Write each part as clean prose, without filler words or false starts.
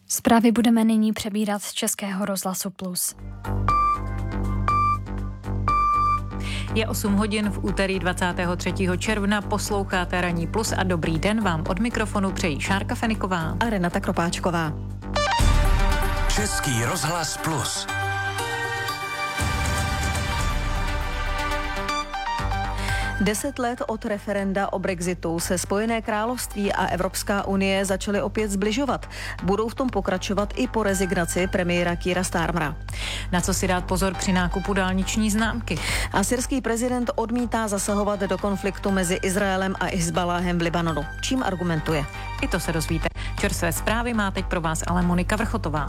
Zprávy budeme nyní přebírat z Českého rozhlasu Plus. Je 8 hodin v úterý 23. června, posloucháte Ranní Plus a dobrý den vám od mikrofonu přejí Šárka Feniková a Renata Kropáčková. Český rozhlas Plus. Deset let od referenda o Brexitu se Spojené království a Evropská unie začaly opět zbližovat. Budou v tom pokračovat i po rezignaci premiéra Keira Starmera. Na co si dát pozor při nákupu dálniční známky? Asyrský prezident odmítá zasahovat do konfliktu mezi Izraelem a Hizbaláhem v Libanonu. Čím argumentuje? I to se dozvíte. Čerstvé zprávy má teď pro vás ale Monika Vrchotová.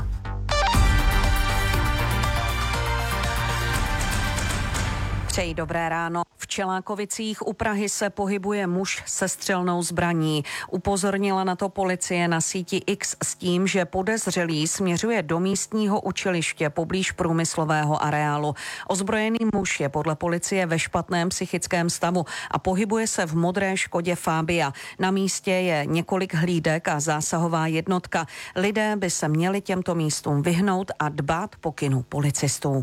Přeji dobré ráno. V Čelákovicích u Prahy se pohybuje muž se střelnou zbraní. Upozornila na to policie na síti X s tím, že podezřelý směřuje do místního učiliště poblíž průmyslového areálu. Ozbrojený muž je podle policie ve špatném psychickém stavu a pohybuje se v modré Škodě Fabia. Na místě je několik hlídek a zásahová jednotka. Lidé by se měli těmto místům vyhnout a dbát pokynů policistů.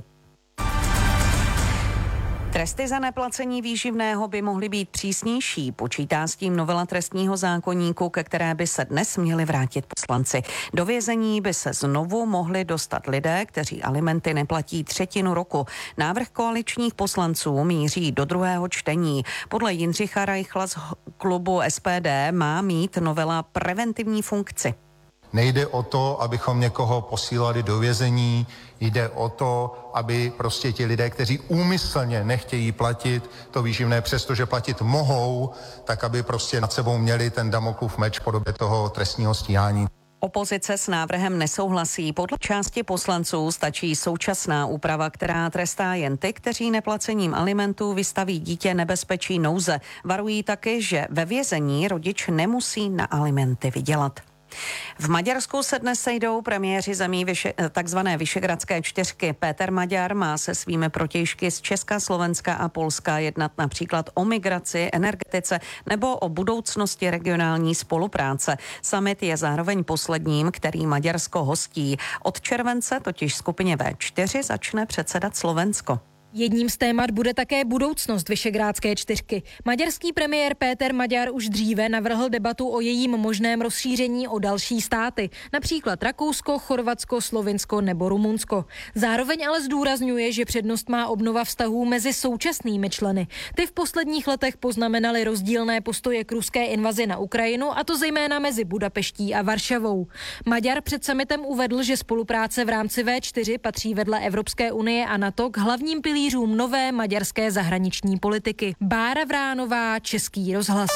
Tresty za neplacení výživného by mohly být přísnější. Počítá s tím novela trestního zákoníku, ke které by se dnes měli vrátit poslanci. Do vězení by se znovu mohli dostat lidé, kteří alimenty neplatí třetinu roku. Návrh koaličních poslanců míří do druhého čtení. Podle Jindřicha Reichla z klubu SPD má mít novela preventivní funkci. Nejde o to, abychom někoho posílali do vězení, jde o to, aby prostě ti lidé, kteří úmyslně nechtějí platit to výživné, přestože platit mohou, tak aby prostě nad sebou měli ten Damoklův meč v podobě toho trestního stíhání. Opozice s návrhem nesouhlasí. Podle části poslanců stačí současná úprava, která trestá jen ty, kteří neplacením alimentů vystaví dítě nebezpečí nouze. Varují taky, že ve vězení rodič nemusí na alimenty vydělat. V Maďarsku se dnes sejdou premiéři zemí takzvané Vyšehradské čtyřky. Péter Maďar má se svými protějšky z Česka, Slovenska a Polska jednat například o migraci, energetice nebo o budoucnosti regionální spolupráce. Summit je zároveň posledním, který Maďarsko hostí. Od července totiž skupině V4 začne předsedat Slovensko. Jedním z témat bude také budoucnost Vyšehrádské čtyřky. Maďarský premiér Péter Maďar už dříve navrhl debatu o jejím možném rozšíření o další státy, například Rakousko, Chorvatsko, Slovinsko nebo Rumunsko. Zároveň ale zdůrazňuje, že přednost má obnova vztahů mezi současnými členy. Ty v posledních letech poznamenaly rozdílné postoje k ruské invazi na Ukrajinu, a to zejména mezi Budapeští a Varšavou. Maďar před summitem uvedl, že spolupráce v rámci V4 patří vedle Evropské unie a NATO k hlavním pilířům nové maďarské zahraniční politiky. Bára Vránová, Český rozhlas.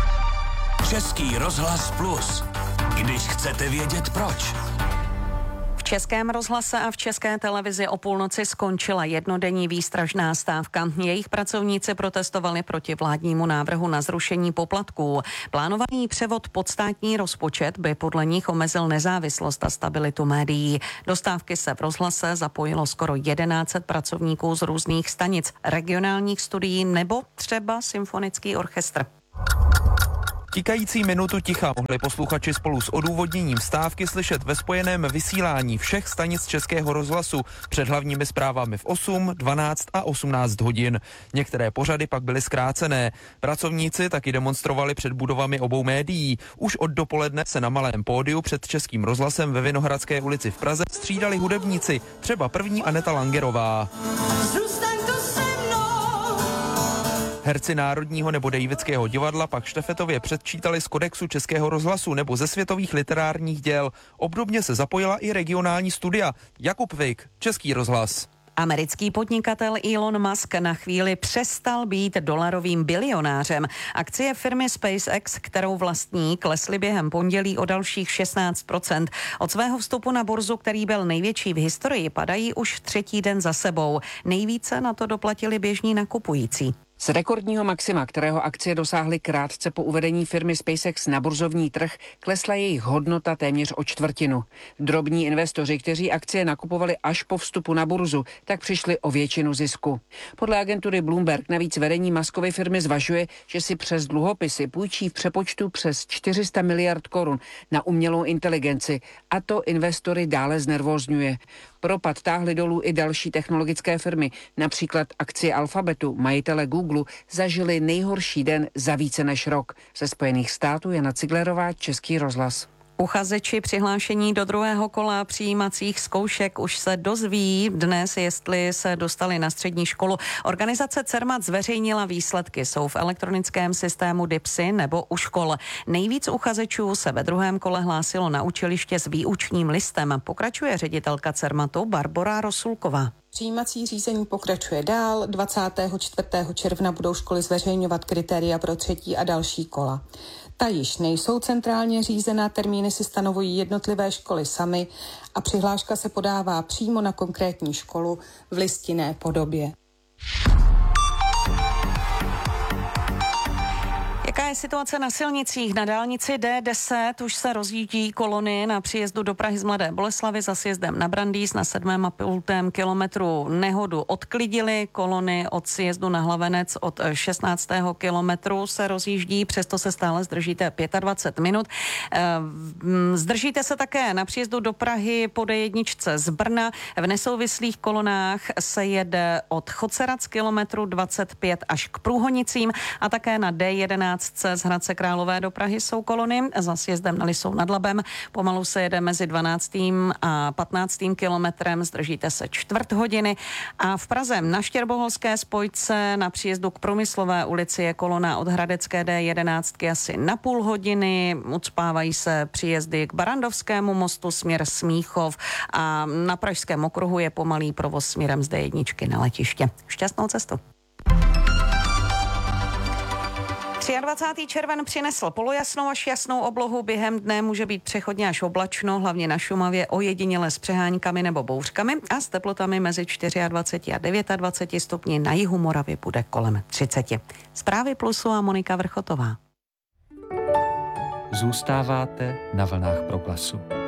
Český rozhlas Plus. Když chcete vědět proč. V Českém rozhlase a v České televizi o půlnoci skončila jednodenní výstražná stávka. Jejich pracovníci protestovali proti vládnímu návrhu na zrušení poplatků. Plánovaný převod pod státní rozpočet by podle nich omezil nezávislost a stabilitu médií. Do stávky se v rozhlase zapojilo skoro 1100 pracovníků z různých stanic, regionálních studií nebo třeba symfonický orchestr. Tikající minutu ticha mohli posluchači spolu s odůvodněním stávky slyšet ve spojeném vysílání všech stanic Českého rozhlasu před hlavními zprávami v 8, 12 a 18 hodin. Některé pořady pak byly zkrácené. Pracovníci taky demonstrovali před budovami obou médií. Už od dopoledne se na malém pódiu před Českým rozhlasem ve Vinohradské ulici v Praze střídali hudebníci, třeba první Aneta Langerová. Herci Národního nebo Davidského divadla pak štafetově předčítali z kodexu Českého rozhlasu nebo ze světových literárních děl. Obdobně se zapojila i regionální studia. Jakub Vik, Český rozhlas. Americký podnikatel Elon Musk na chvíli přestal být dolarovým bilionářem. Akcie firmy SpaceX, kterou vlastní, klesly během pondělí o dalších 16%. Od svého vstupu na burzu, který byl největší v historii, padají už třetí den za sebou. Nejvíce na to doplatili běžní nakupující. Z rekordního maxima, kterého akcie dosáhly krátce po uvedení firmy SpaceX na burzovní trh, klesla jejich hodnota téměř o čtvrtinu. Drobní investoři, kteří akcie nakupovali až po vstupu na burzu, tak přišli o většinu zisku. Podle agentury Bloomberg navíc vedení Muskovy firmy zvažuje, že si přes dluhopisy půjčí v přepočtu přes 400 miliard korun na umělou inteligenci a to investory dále znervózňuje. Propad táhly dolů i další technologické firmy, například akcie Alphabetu, majitele Google, zažili nejhorší den za více než rok. Ze Spojených států Jana Ciglerová, Český rozhlas. Uchazeči přihlášení do druhého kola přijímacích zkoušek už se dozví dnes, jestli se dostali na střední školu. Organizace Cermat zveřejnila výsledky, jsou v elektronickém systému DIPSy nebo u škol. Nejvíc uchazečů se ve druhém kole hlásilo na učiliště s výučním listem. Pokračuje ředitelka Cermatu Barbora Rosulková. Přijímací řízení pokračuje dál. 24. června budou školy zveřejňovat kritéria pro třetí a další kola. Ta již nejsou centrálně řízená, termíny si stanovují jednotlivé školy samy a přihláška se podává přímo na konkrétní školu v listinné podobě. Jaká je situace na silnicích? Na dálnici D10 už se rozjíždí kolony na příjezdu do Prahy z Mladé Boleslavi za sjezdem na Brandýs na 7,5 kilometru nehodu odklidili. Kolony od sjezdu na Hlavenec od 16. kilometru se rozjíždí, přesto se stále zdržíte 25 minut. Zdržíte se také na příjezdu do Prahy po D1 z Brna. V nesouvislých kolonách se jede od Chocerac kilometru 25 až k Průhonicím a také na D11 z Hradce Králové do Prahy jsou kolony. Za sjezdem na Lisou nad Labem pomalu se jede mezi 12. a 15. kilometrem, zdržíte se čtvrt hodiny. A v Praze na Štěrboholské spojce na příjezdu k Průmyslové ulici je kolona od Hradecké D11 asi na půl hodiny. Ucpávají se příjezdy k Barandovskému mostu směr Smíchov a na Pražském okruhu je pomalý provoz směrem z D1 na letiště. Šťastnou cestu. 23. červen přinesl polojasnou až jasnou oblohu, během dne může být přechodně až oblačno, hlavně na Šumavě ojediněle s přeháňkami nebo bouřkami a s teplotami mezi 24 a 29 stupni, na jihu Moravy bude kolem 30. Zprávy Plusu a Monika Vrchotová. Zůstáváte na vlnách Proglasu.